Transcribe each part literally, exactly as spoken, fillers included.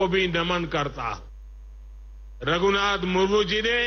को भी नमन करता हूं। रघुनाथ मुर्मू जी ने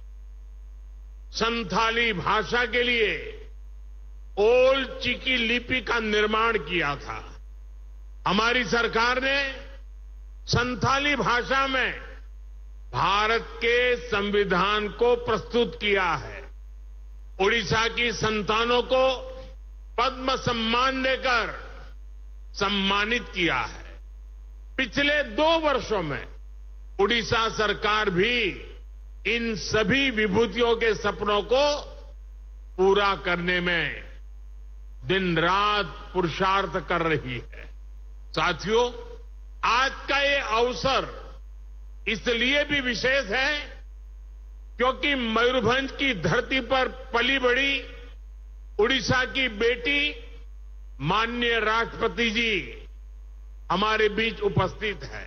संथाली भाषा के लिए ओल्ड चिकी लिपि का निर्माण किया था। हमारी सरकार ने संथाली भाषा में भारत के संविधान को प्रस्तुत किया है। ओडिशा की संतानों को पद्म सम्मान देकर सम्मानित किया है। पिछले दो वर्षों में ओडिशा सरकार भी इन सभी विभूतियों के सपनों को पूरा करने में दिन रात पुरुषार्थ कर रही है। साथियों, आज का ये अवसर इसलिए भी विशेष है क्योंकि मयूरभंज की धरती पर पली बड़ी उड़ीसा की बेटी माननीय राष्ट्रपति जी हमारे बीच उपस्थित है।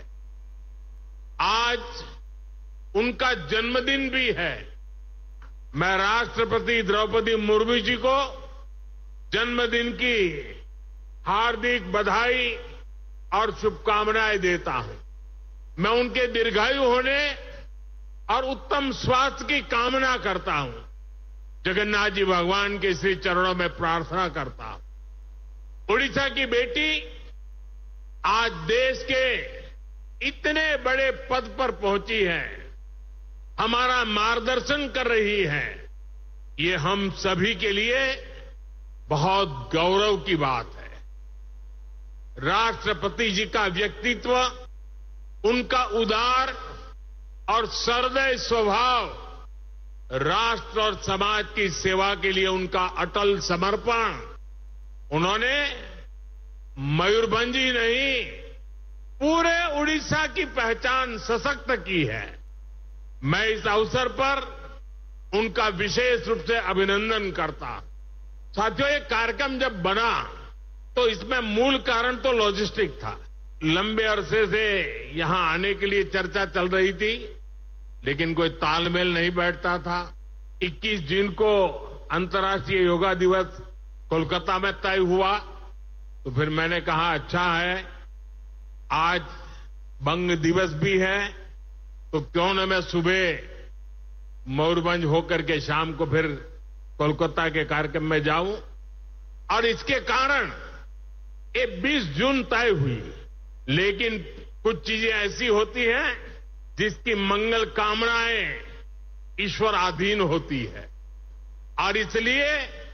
आज उनका जन्मदिन भी है। मैं राष्ट्रपति द्रौपदी मुर्मू जी को जन्मदिन की हार्दिक बधाई और शुभकामनाएं देता हूं। मैं उनके दीर्घायु होने और उत्तम स्वास्थ्य की कामना करता हूं। जगन्नाथ जी भगवान के श्री चरणों में प्रार्थना करता हूं। उड़ीसा की बेटी आज देश के इतने बड़े पद पर पहुंची है, हमारा मार्गदर्शन कर रही है। ये हम सभी के लिए बहुत गौरव की बात है। राष्ट्रपति जी का व्यक्तित्व, उनका उदार और सहृदय स्वभाव, राष्ट्र और समाज की सेवा के लिए उनका अटल समर्पण, उन्होंने मयूरभंज ही नहीं पूरे उड़ीसा की पहचान सशक्त की है। मैं इस अवसर पर उनका विशेष रूप से अभिनंदन करता हूं। साथियों, ये कार्यक्रम जब बना तो इसमें मूल कारण तो लॉजिस्टिक था। लंबे अरसे से यहां आने के लिए चर्चा चल रही थी, लेकिन कोई तालमेल नहीं बैठता था। इक्कीस जून को अंतर्राष्ट्रीय योगा दिवस कोलकाता में तय हुआ, तो फिर मैंने कहा अच्छा है, आज बंग दिवस भी है, तो क्यों न मैं सुबह मयूरभंज होकर के शाम को फिर कोलकाता के कार्यक्रम में जाऊं। और इसके कारण ये बीस जून तय हुई। लेकिन कुछ चीजें ऐसी होती हैं जिसकी मंगल कामनाएं ईश्वर अधीन होती है, और इसलिए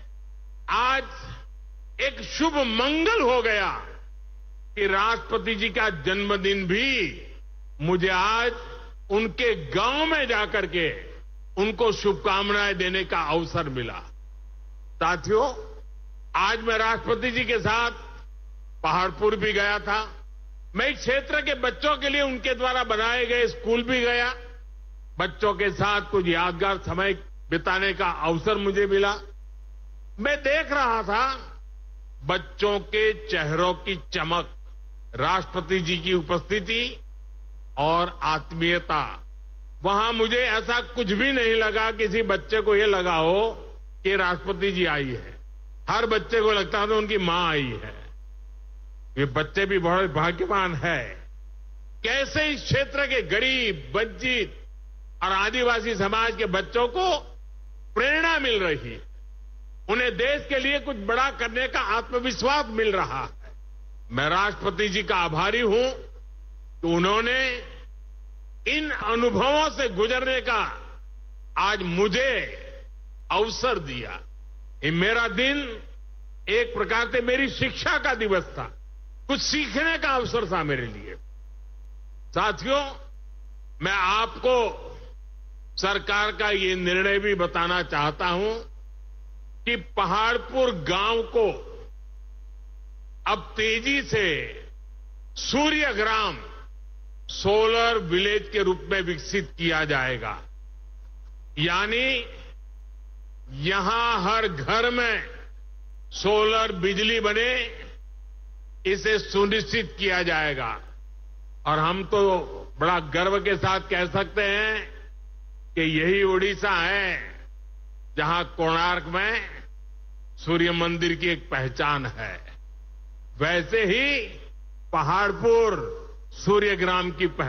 आज एक शुभ मंगल हो गया कि राष्ट्रपति जी का जन्मदिन भी मुझे आज उनके गांव में जाकर के उनको शुभकामनाएं देने का अवसर मिला। साथियों, आज मैं राष्ट्रपति जी के साथ पहाड़पुर भी गया था। मैं इस क्षेत्र के बच्चों के लिए उनके द्वारा बनाए गए स्कूल भी गया। बच्चों के साथ कुछ यादगार समय बिताने का अवसर मुझे मिला। मैं देख रहा था बच्चों के चेहरों की चमक, राष्ट्रपति जी की उपस्थिति और आत्मीयता। वहां मुझे ऐसा कुछ भी नहीं लगा किसी बच्चे को यह लगा हो कि राष्ट्रपति जी आई है। हर बच्चे को लगता था उनकी मां आई है। ये बच्चे भी बहुत भाग्यवान है। कैसे इस क्षेत्र के गरीब, वंचित और आदिवासी समाज के बच्चों को प्रेरणा मिल रही है, उन्हें देश के लिए कुछ बड़ा करने का आत्मविश्वास मिल रहा है। मैं राष्ट्रपति जी का आभारी हूं कि उन्होंने इन अनुभवों से गुजरने का आज मुझे अवसर दिया। ये मेरा दिन एक प्रकार से मेरी शिक्षा का दिवस था, कुछ सीखने का अवसर था मेरे लिए। साथियों, मैं आपको सरकार का ये निर्णय भी बताना चाहता हूं कि पहाड़पुर गांव को अब तेजी से सूर्यग्राम सोलर विलेज के रूप में विकसित किया जाएगा। यानी यहां हर घर में सोलर बिजली बने, इसे सुनिश्चित किया जाएगा। और हम तो बड़ा गर्व के साथ कह सकते हैं कि यही उड़ीसा है जहां कोणार्क में सूर्य मंदिर की एक पहचान है। वैसे ही पहाड़पुर सूर्यग्राम की पहचान